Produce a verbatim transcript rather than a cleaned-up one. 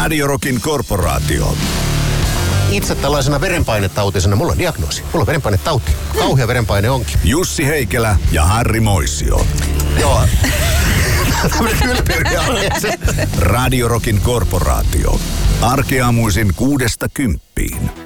Radio Rockin korporaatio. Itse tällaisena verenpainetautisena, mulla on diagnoosi. Mulla on verenpainetauti. Kauhea verenpaine onkin. Jussi Heikelä ja Harri Moisio. Joo. Radio Rockin korporaatio. Arkeaamuisin kuudesta kymppiin.